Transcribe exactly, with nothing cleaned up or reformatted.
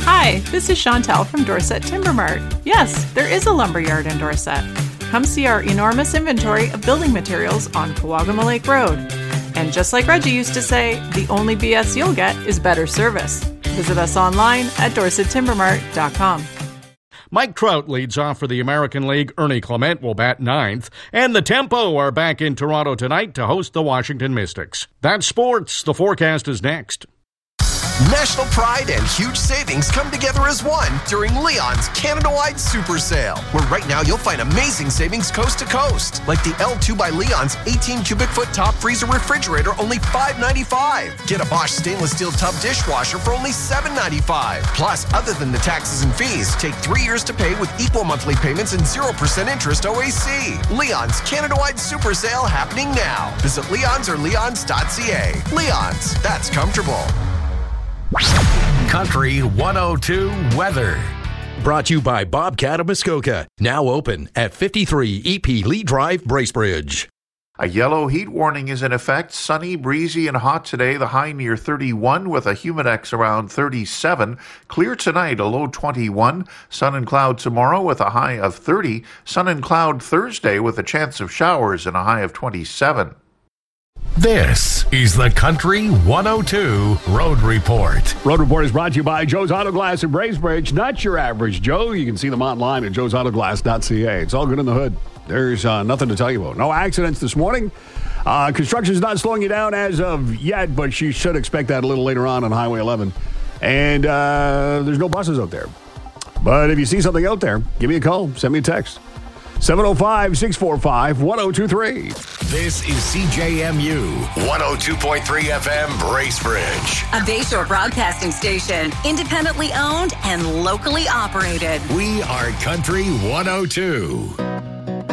Hi, this is Chantel from Dorset Timber Mart. Yes, there is a lumberyard in Dorset. Come see our enormous inventory of building materials on Kawagama Lake Road. And just like Reggie used to say, the only B S you'll get is better service. Visit us online at dorset timber mart dot com. Mike Trout leads off for the American League. Ernie Clement will bat ninth. And the Tempo are back in Toronto tonight to host the Washington Mystics. That's sports. The forecast is next. National pride and huge savings come together as one during Leon's Canada-wide Super Sale, where right now you'll find amazing savings coast to coast, like the L two by Leon's eighteen cubic foot top freezer refrigerator, only five ninety-five. Get a Bosch stainless steel tub dishwasher for only seven ninety-five. Plus, other than the taxes and fees, take three years to pay with equal monthly payments and zero percent interest O A C. Leon's Canada-wide Super Sale happening now. Visit Leon's or leons dot c a. Leon's, that's comfortable. Country one oh two weather. Brought to you by Bobcat of Muskoka. Now open at fifty-three E P Lee Drive, Bracebridge. A yellow heat warning is in effect. Sunny, breezy, and hot today. The high near thirty-one with a humidex around thirty-seven. Clear tonight, a low twenty-one. Sun and cloud tomorrow with a high of thirty. Sun and cloud Thursday with a chance of showers and a high of twenty-seven. This is the Country one oh two Road Report. Road Report is brought to you by Joe's Auto Glass in Bracebridge. Not your average Joe. You can see them online at joes auto glass dot c a. It's all good in the hood. There's uh, nothing to tell you about. No accidents this morning. Uh, construction's not slowing you down as of yet, but you should expect that a little later on on Highway eleven. And uh, there's no buses out there. But if you see something out there, give me a call. Send me a text. seven oh five, six four five, one oh two three. This is C J M U one oh two point three F M Bracebridge. A Bayshore broadcasting station, independently owned and locally operated. We are Country one oh two.